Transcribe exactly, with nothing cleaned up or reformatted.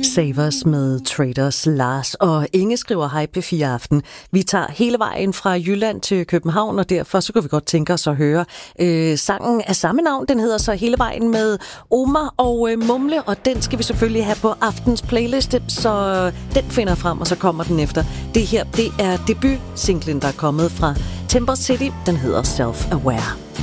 Savers med Traders. Lars og Inge skriver hej P fire Aften. Vi tager hele vejen fra Jylland til København, og derfor så kunne vi godt tænke os at høre øh, sangen af samme navn. Den hedder så Hele vejen med Omar og øh, Mumle, og den skal vi selvfølgelig have på aftens playliste, så den finder frem, og så kommer den efter. Det her, det er debut-singlen, der er kommet fra Timber City. Den hedder Self-Aware.